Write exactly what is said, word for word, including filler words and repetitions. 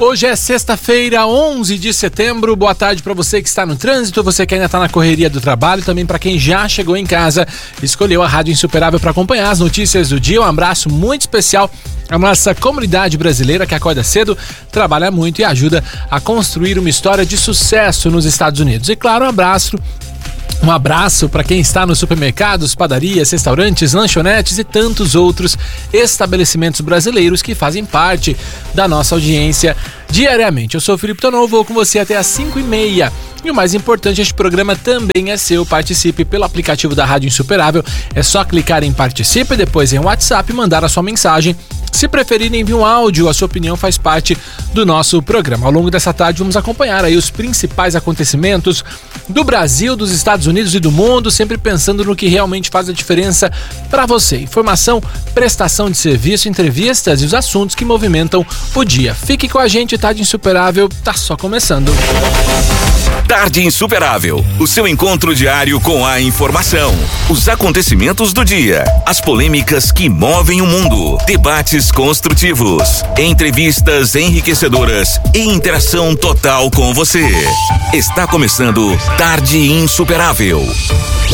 Hoje é sexta-feira, onze de setembro. Boa tarde para você que está no trânsito, você que ainda está na correria do trabalho, também para quem já chegou em casa, escolheu a Rádio Insuperável para acompanhar as notícias do dia. Um abraço muito especial à nossa comunidade brasileira que acorda cedo, trabalha muito e ajuda a construir uma história de sucesso nos Estados Unidos. E claro, um abraço Um abraço para quem está nos supermercados, padarias, restaurantes, lanchonetes e tantos outros estabelecimentos brasileiros que fazem parte da nossa audiência diariamente. Eu sou o Felipe Tonon, vou com você até às cinco e meia. E o mais importante, este programa também é seu. Participe pelo aplicativo da Rádio Insuperável. É só clicar em Participe, depois em WhatsApp e mandar a sua mensagem. Se preferir, envie um áudio, a sua opinião faz parte do nosso programa. Ao longo dessa tarde vamos acompanhar aí os principais acontecimentos do Brasil, dos Estados Unidos e do mundo, sempre pensando no que realmente faz a diferença para você. Informação, prestação de serviço, entrevistas e os assuntos que movimentam o dia. Fique com a gente, Tarde Insuperável tá só começando. Tarde Insuperável, o seu encontro diário com a informação, os acontecimentos do dia, as polêmicas que movem o mundo, debates construtivos, entrevistas enriquecedoras e interação total com você. Está começando Tarde Insuperável.